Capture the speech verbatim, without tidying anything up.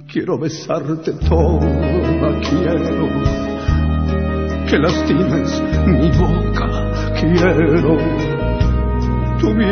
quiero besarte toda, quiero que lastimes mi boca, quiero tu